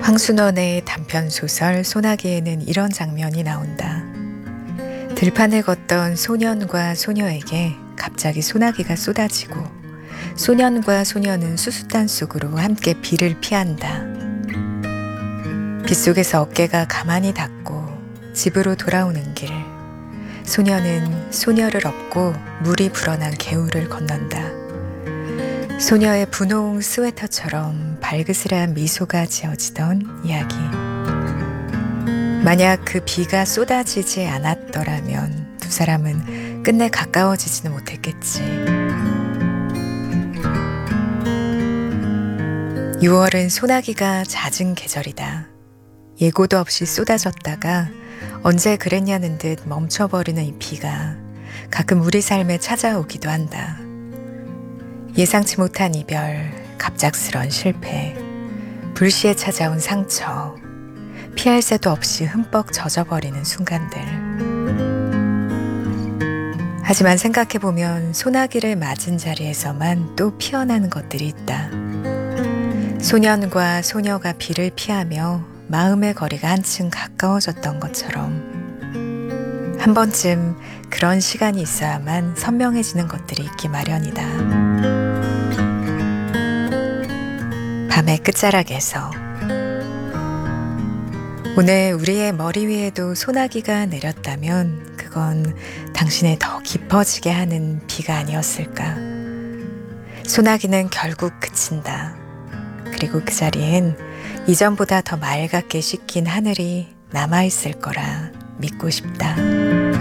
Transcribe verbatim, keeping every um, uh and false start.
황순원의 단편소설 소나기에는 이런 장면이 나온다. 들판을 걷던 소년과 소녀에게 갑자기 소나기가 쏟아지고 소년과 소녀는 수수탄 속으로 함께 비를 피한다. 빗속에서 어깨가 가만히 닿고 집으로 돌아오는 길, 소녀는 소녀를 업고 물이 불어난 개울을 건넌다. 소녀의 분홍 스웨터처럼 발그스한 미소가 지어지던 이야기. 만약 그 비가 쏟아지지 않았더라면 두 사람은 끝내 가까워지지는 못했겠지. 유월은 소나기가 잦은 계절이다. 예고도 없이 쏟아졌다가 언제 그랬냐는 듯 멈춰버리는 이 비가 가끔 우리 삶에 찾아오기도 한다. 예상치 못한 이별, 갑작스런 실패, 불시에 찾아온 상처, 피할 새도 없이 흠뻑 젖어버리는 순간들. 하지만 생각해보면 소나기를 맞은 자리에서만 또 피어나는 것들이 있다. 소년과 소녀가 비를 피하며 마음의 거리가 한층 가까워졌던 것처럼 한 번쯤 그런 시간이 있어야만 선명해지는 것들이 있기 마련이다. 밤의 끝자락에서 오늘 우리의 머리 위에도 소나기가 내렸다면 그건 당신을 더 깊어지게 하는 비가 아니었을까. 소나기는 결국 그친다. 그리고 그 자리엔 이전보다 더 맑게 씻긴 하늘이 남아있을 거라 믿고 싶다.